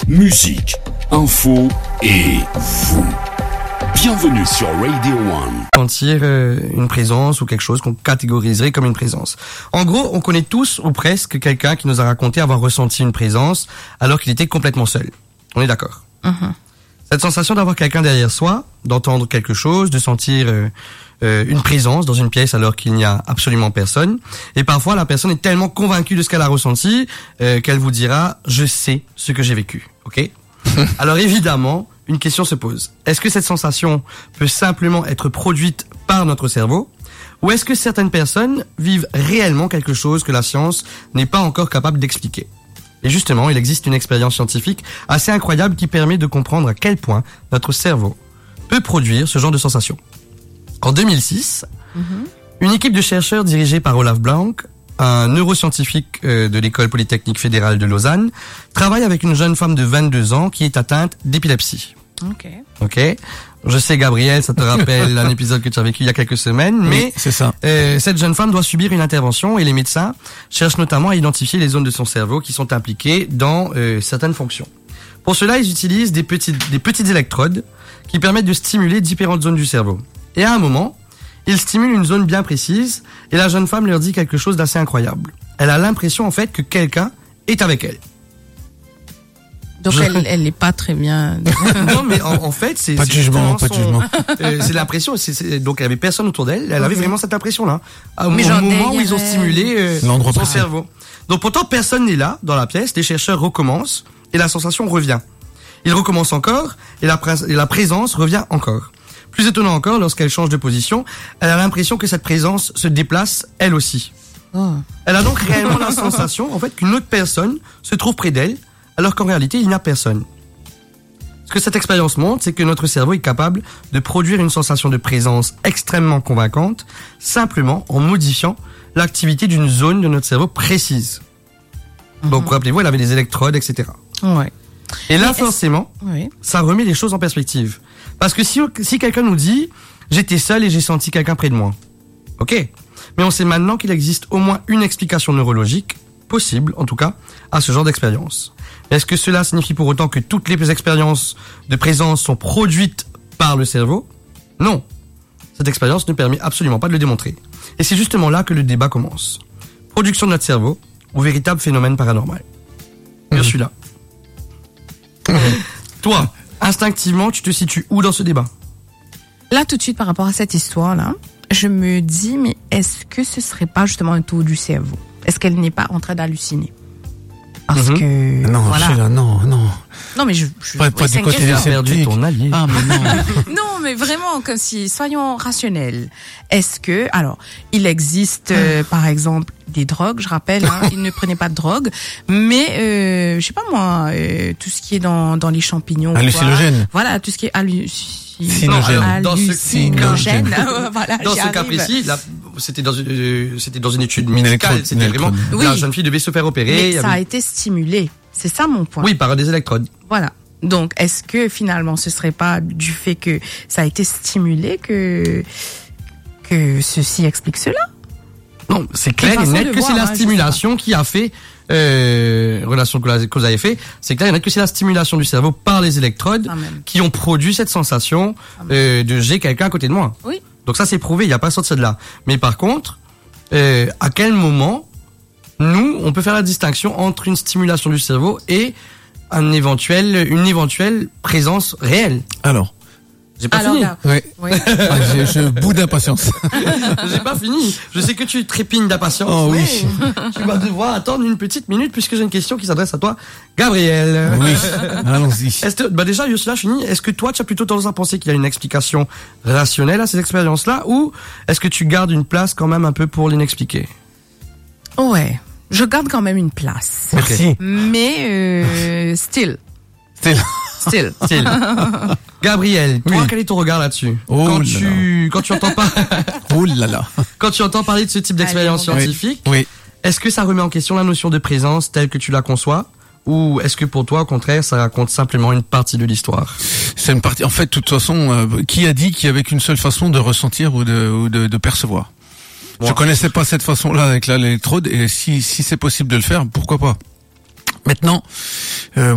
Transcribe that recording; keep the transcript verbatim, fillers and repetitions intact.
musique, info et vous. Bienvenue sur Radio One. Sentir euh, une présence ou quelque chose qu'on catégoriserait comme une présence. En gros, on connaît tous ou presque quelqu'un qui nous a raconté avoir ressenti une présence alors qu'il était complètement seul. On est d'accord. Mm-hmm. Cette sensation d'avoir quelqu'un derrière soi, d'entendre quelque chose, de sentir euh, euh, une présence dans une pièce alors qu'il n'y a absolument personne. Et parfois, la personne est tellement convaincue de ce qu'elle a ressenti euh, qu'elle vous dira « je sais ce que j'ai vécu ». Ok ? Alors évidemment, une question se pose. Est-ce que cette sensation peut simplement être produite par notre cerveau ? Ou est-ce que certaines personnes vivent réellement quelque chose que la science n'est pas encore capable d'expliquer ? Et justement, il existe une expérience scientifique assez incroyable qui permet de comprendre à quel point notre cerveau peut produire ce genre de sensation. En deux mille six, mm-hmm. une équipe de chercheurs dirigée par Olaf Blanc, un neuroscientifique de l'école polytechnique fédérale de Lausanne, travaille avec une jeune femme de vingt-deux ans qui est atteinte d'épilepsie. Ok. Ok. Je sais, Gabriel, ça te rappelle un épisode que tu as vécu il y a quelques semaines, mais oui, c'est ça. Euh, cette jeune femme doit subir une intervention et les médecins cherchent notamment à identifier les zones de son cerveau qui sont impliquées dans euh, certaines fonctions. Pour cela, ils utilisent des petites, des petites électrodes qui permettent de stimuler différentes zones du cerveau. Et à un moment, ils stimulent une zone bien précise et la jeune femme leur dit quelque chose d'assez incroyable. Elle a l'impression en fait que quelqu'un est avec elle. Donc je... elle, elle est pas très bien. Non, mais en, en fait, c'est pas de c'est jugement, pas son, de jugement. Euh, c'est l'impression. C'est, c'est, donc il y avait personne autour d'elle. Elle avait okay. vraiment cette impression-là. Au, mais au moment où ils ont stimulé euh, son précis. cerveau. Donc pourtant personne n'est là dans la pièce. Les chercheurs recommencent et la sensation revient. Ils recommencent encore et la, et la présence revient encore. Plus étonnant encore, lorsqu'elle change de position, elle a l'impression que cette présence se déplace elle aussi. Oh. Elle a donc réellement la sensation, en fait, qu'une autre personne se trouve près d'elle, alors qu'en réalité, il n'y a personne. Ce que cette expérience montre, c'est que notre cerveau est capable de produire une sensation de présence extrêmement convaincante, simplement en modifiant l'activité d'une zone de notre cerveau précise. Mm-hmm. Donc, rappelez-vous, elle avait des électrodes, et cetera. Ouais. Et là, forcément, oui. ça remet les choses en perspective. Parce que si, si quelqu'un nous dit « j'étais seul et j'ai senti quelqu'un près de moi », ok. Mais on sait maintenant qu'il existe au moins une explication neurologique, possible en tout cas, à ce genre d'expérience. Est-ce que cela signifie pour autant que toutes les expériences de présence sont produites par le cerveau ? Non. Cette expérience ne permet absolument pas de le démontrer. Et c'est justement là que le débat commence. Production de notre cerveau ou véritable phénomène paranormal ? Mmh. Je suis là. Mmh. Toi, instinctivement, tu te situes où dans ce débat ? Là, tout de suite, par rapport à cette histoire-là, je me dis, mais est-ce que ce serait pas justement un tour du cerveau ? Est-ce qu'elle n'est pas en train d'halluciner ? Parce mm-hmm. que non, voilà. Sheila, non, non. Non, mais je, je pas, pas du côté des perdu ton allié. Ah, mais non. Non, mais vraiment, comme si, soyons rationnels. Est-ce que, alors, il existe, euh, par exemple, des drogues, je rappelle, hein, il ne prenait pas de drogue, mais, euh, je sais pas moi, euh, tout ce qui est dans, dans les champignons. Hallucinogène. Voilà, tout ce qui est hallucinogène. Sinogène. Dans ce, Sinogène. Voilà, dans ce cas précis, là, c'était dans une, euh, c'était dans une étude médicale. C'était vraiment, oui. la jeune fille devait se faire opérer. Mais ça avait... a été stimulé. C'est ça mon point. Oui, par des électrodes. Voilà. Donc, est-ce que finalement, ce serait pas du fait que ça a été stimulé que que ceci explique cela ? Non, c'est clair et net que c'est la stimulation qui a fait euh, relation cause à effet. C'est clair et net que c'est la stimulation du cerveau par les électrodes qui ont produit cette sensation euh, de j'ai quelqu'un à côté de moi. Oui. Donc ça c'est prouvé, il n'y a pas sorti de là. Mais par contre, euh, à quel moment nous on peut faire la distinction entre une stimulation du cerveau et un éventuel, une éventuelle présence réelle? Alors. J'ai pas Alors, fini. là, oui. oui. Ah, je, je boude d'impatience. J'ai pas fini. Je sais que tu trépignes d'impatience. Oh oui. Tu vas devoir attendre une petite minute puisque j'ai une question qui s'adresse à toi, Gabriel. Oui. Allons-y. Est-ce que, bah déjà, Yossila, je finis. Est-ce que toi, tu as plutôt tendance à penser qu'il y a une explication rationnelle à ces expériences-là, ou est-ce que tu gardes une place quand même un peu pour l'inexpliqué? Ouais. Je garde quand même une place. Merci. Mais, euh, still. Still. Still. Still. Gabriel, toi, oui. quel est ton regard là-dessus? Oh quand là tu, là. quand tu entends pas, oh là là. Quand tu entends parler de ce type d'expérience Allez, scientifique, oui. Est-ce que ça remet en question la notion de présence telle que tu la conçois? Ou est-ce que pour toi, au contraire, ça raconte simplement une partie de l'histoire? C'est une partie. En fait, de toute façon, euh, qui a dit qu'il y avait qu'une seule façon de ressentir ou de, ou de, de percevoir? Bon. Je connaissais pas cette façon-là avec l'électrode, et si, si c'est possible de le faire, pourquoi pas? Maintenant, euh,